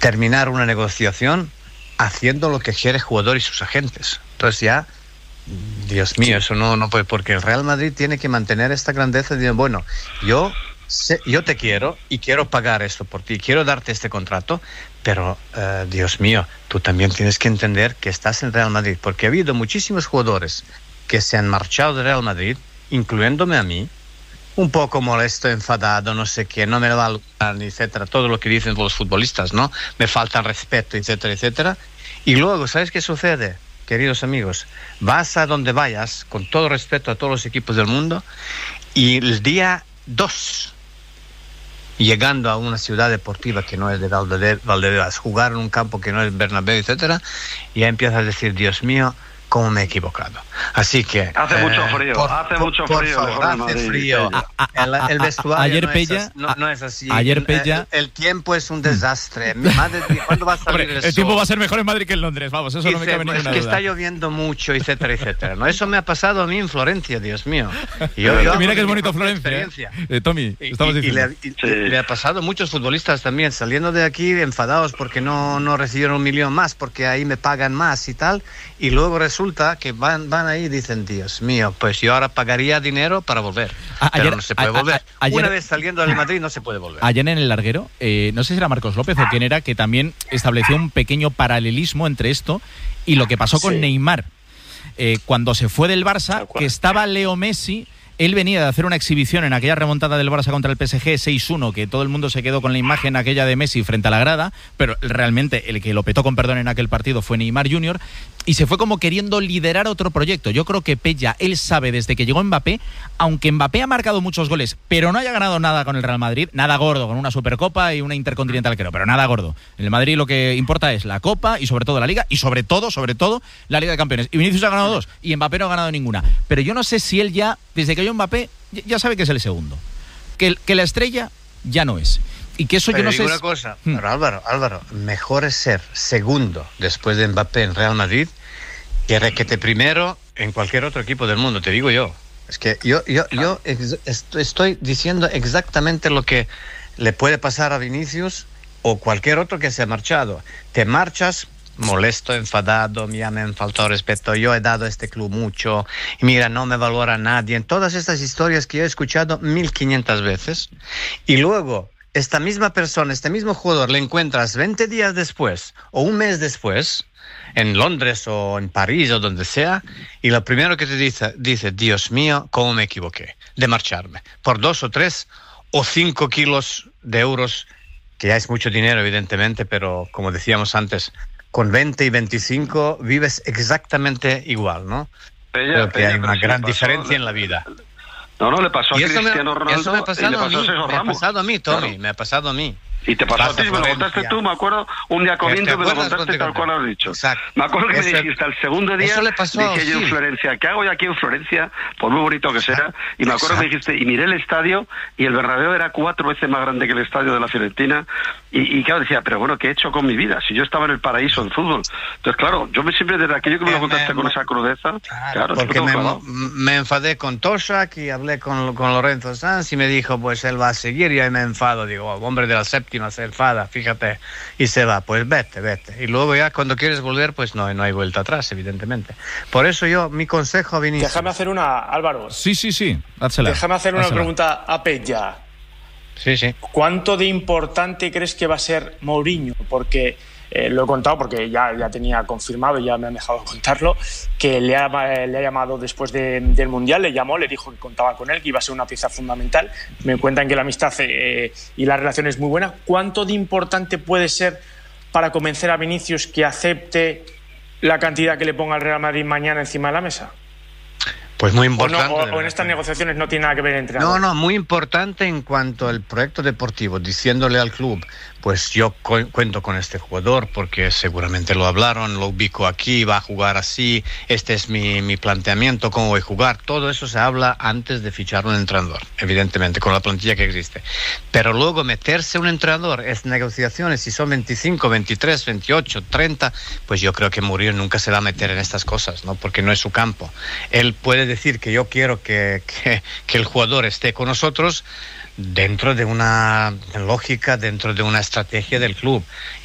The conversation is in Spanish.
terminar una negociación haciendo lo que quiere el jugador y sus agentes. Entonces ya, Dios mío, eso no puede, porque el Real Madrid tiene que mantener esta grandeza de, bueno, yo te quiero y quiero pagar esto por ti, quiero darte este contrato, pero Dios mío, tú también tienes que entender que estás en Real Madrid, porque ha habido muchísimos jugadores que se han marchado de Real Madrid, incluyéndome a mí, un poco molesto, enfadado, no sé qué, no me va a gustar, etcétera, todo lo que dicen los futbolistas, ¿no? Me falta respeto, etcétera, etcétera. Y luego, ¿sabes qué sucede, queridos amigos? Vas a donde vayas, con todo respeto a todos los equipos del mundo, y el día 2, llegando a una ciudad deportiva que no es de Valdebebas, jugar en un campo que no es Bernabéu, etcétera, ya empiezas a decir, Dios mío, cómo me he equivocado. Así que hace mucho frío, por favor, hace frío. El vestuario ayer Pella, no es así. Ayer Pella, el tiempo es un desastre. Mi madre, ¿cuándo va a salir el sol? El tiempo va a ser mejor en Madrid que en Londres, vamos, eso no me cabe ninguna duda. Es que está lloviendo mucho, etcétera, etcétera. ¿No? Eso me ha pasado a mí en Florencia, Dios mío. Mira que es bonito Florencia. Tommy, estamos diciendo. Le ha pasado a muchos futbolistas también, saliendo de aquí enfadados porque no recibieron 1 millón más, porque ahí me pagan más y tal, y luego resulta que van ahí y dicen, Dios mío, pues yo ahora pagaría dinero para volver. Pero no se puede volver. Una vez saliendo del Madrid no se puede volver. Ayer en el larguero, no sé si era Marcos López o quién era, que también estableció un pequeño paralelismo entre esto y lo que pasó con Neymar. Cuando se fue del Barça, que estaba Leo Messi. Él venía de hacer una exhibición en aquella remontada del Barça contra el PSG 6-1, que todo el mundo se quedó con la imagen aquella de Messi frente a la grada, pero realmente el que lo petó con perdón en aquel partido fue Neymar Jr., y se fue como queriendo liderar otro proyecto. Yo creo que Pella, él sabe desde que llegó Mbappé, aunque Mbappé ha marcado muchos goles, pero no haya ganado nada con el Real Madrid, nada gordo, con una Supercopa y una Intercontinental, creo, pero nada gordo. En el Madrid lo que importa es la Copa y sobre todo la Liga, y sobre todo, la Liga de Campeones. Y Vinicius ha ganado 2 y Mbappé no ha ganado ninguna. Pero yo no sé si él ya, desde que Mbappé ya sabe que es el segundo, que la estrella ya no es, y que eso pero yo no sé. Una cosa, pero Álvaro, mejor es ser segundo después de Mbappé en Real Madrid que requete primero en cualquier otro equipo del mundo, te digo yo. Es que yo estoy diciendo exactamente lo que le puede pasar a Vinicius o cualquier otro que se ha marchado. Te marchas molesto, enfadado, ya me han faltado respeto, yo he dado a este club mucho, y mira, no me valora nadie, en todas estas historias que yo he escuchado 1500 veces, y luego esta misma persona, este mismo jugador, le encuentras 20 días después, o un mes después, en Londres o en París o donde sea, y lo primero que te dice, Dios mío, cómo me equivoqué de marcharme, por 2 o 3 o 5 kilos de euros, que ya es mucho dinero evidentemente, pero como decíamos antes, con 20 y 25 vives exactamente igual, ¿no? Creo que hay una gran diferencia en la vida. No, le pasó a Cristiano Ronaldo. Eso me ha pasado a mí, Tommy, me ha pasado a mí. Y te pasó a ti, me lo contaste tú, me acuerdo, un día comiendo me lo contaste tal cual has dicho. Exacto. Me acuerdo que me dijiste al segundo día, dije yo en Florencia, ¿qué hago yo aquí en Florencia? Por muy bonito que sea. Y me acuerdo que me dijiste, y miré el estadio, y el Bernabéu era 4 veces más grande que el estadio de la Fiorentina, y claro, decía, pero bueno, ¿qué he hecho con mi vida? Si yo estaba en el paraíso en fútbol. Entonces, claro, yo siempre desde aquello que me lo contaste con esa crudeza, claro, porque me enfadé con Toshak y hablé con Lorenzo Sanz y me dijo, pues él va a seguir, y ahí me enfado, digo, hombre de la séptima se enfada, fíjate, y se va, pues vete. Y luego ya cuando quieres volver, pues no hay vuelta atrás, evidentemente. Por eso mi consejo a Vinicius. Déjame hacer una, Álvaro. Sí, házela. Déjame hacer una pregunta a Pella. Sí. ¿Cuánto de importante crees que va a ser Mourinho? Porque lo he contado, porque ya tenía confirmado, ya me han dejado contarlo, que le ha llamado después del Mundial, le llamó, le dijo que contaba con él, que iba a ser una pieza fundamental. Me cuentan que la amistad y la relación es muy buena. ¿Cuánto de importante puede ser para convencer a Vinicius que acepte la cantidad que le ponga el Real Madrid mañana encima de la mesa? Pues muy importante. O en estas negociaciones no tiene nada que ver el entrenador. No, muy importante en cuanto al proyecto deportivo, diciéndole al club, pues yo cuento con este jugador porque seguramente lo hablaron, lo ubico aquí, va a jugar así, este es mi planteamiento, cómo voy a jugar. Todo eso se habla antes de fichar un entrenador, evidentemente, con la plantilla que existe. Pero luego meterse un entrenador, es negociaciones, si son 25, 23, 28, 30, pues yo creo que Mourinho nunca se va a meter en estas cosas, ¿no? Porque no es su campo. Él puede decir que yo quiero que el jugador esté con nosotros dentro de una lógica, dentro de una estrategia del club.